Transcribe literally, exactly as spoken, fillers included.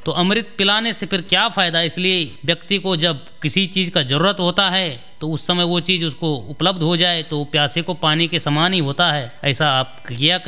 तो अमृत पिलाने से फिर क्या फ़ायदा। इसलिए व्यक्ति को जब किसी चीज़ का ज़रूरत होता है तो उस समय वो चीज़ उसको उपलब्ध हो जाए तो प्यासे को पानी के समान ही होता है। ऐसा आप किया